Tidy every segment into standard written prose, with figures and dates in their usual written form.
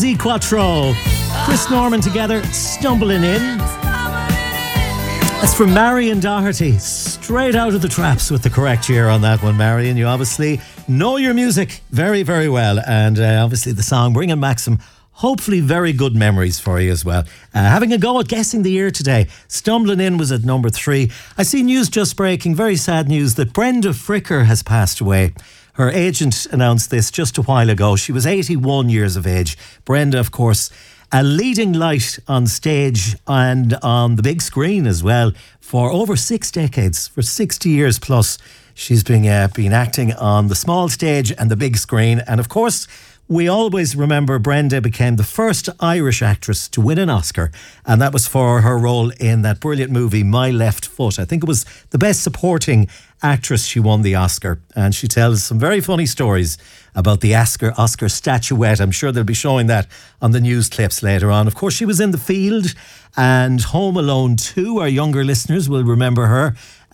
Susie Quattro, Chris Norman together, Stumbling In. That's from Marion Doherty, straight out of the traps with the correct year on that one, Marion. You obviously know your music very, very well, and obviously the song bringing back some hopefully very good memories for you as well. Having a go at guessing the year today. Stumbling In was at number 3. I see news just breaking, very sad news, that Brenda Fricker has passed away. Her agent announced this just a while ago. She was 81 years of age. Brenda, of course, a leading light on stage and on the big screen as well for over 6 decades, for 60 years plus. She's been acting on the small stage and the big screen. And of course, we always remember Brenda became the first Irish actress to win an Oscar, and that was for her role in that brilliant movie, My Left Foot. I think it was the best supporting actress she won the Oscar, and she tells some very funny stories about the Oscar statuette. I'm sure they'll be showing that on the news clips later on. Of course, she was in The Field and Home Alone 2. Our younger listeners will remember her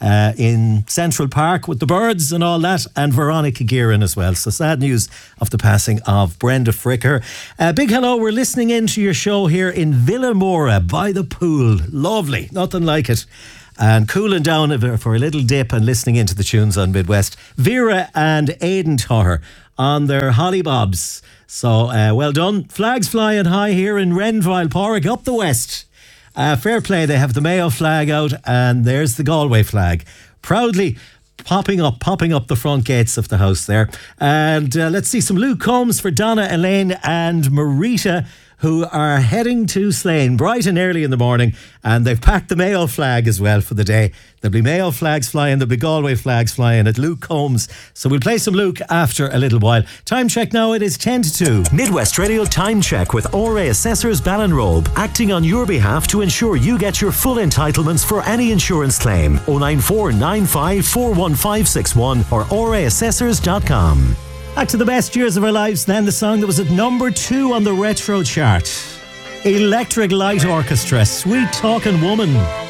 in Central Park with the birds and all that, and Veronica Guerin as well. So sad news of the passing of Brenda Fricker. Big hello, we're listening in to your show here in Villamora by the pool. Lovely, nothing like it. And cooling down for a little dip and listening into the tunes on Midwest. Vera and Aidan Toher on their hollybobs. So well done. Flags flying high here in Renville, Porrick, up the west. Fair play, they have the Mayo flag out, and there's the Galway flag proudly popping up the front gates of the house there. And let's see some Luke Combs for Donna, Elaine and Marita, who are heading to Slane bright and early in the morning, and they've packed the Mayo flag as well for the day. There'll be Mayo flags flying, there'll be Galway flags flying at Luke Combs. So we'll play some Luke after a little while. Time check now, it is 10 to 2. Midwest Radio Time Check with RA Assessors Ballinrobe, acting on your behalf to ensure you get your full entitlements for any insurance claim. 094 95 41561 or raassessors.com. Back to the best years of our lives then, the song that was at number 2 on the retro chart. Electric Light Orchestra, Sweet Talking Woman.